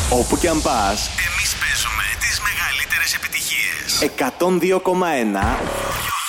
Όπου κι αν πας, εμείς παίζουμε τις μεγαλύτερες επιτυχίες. 102,1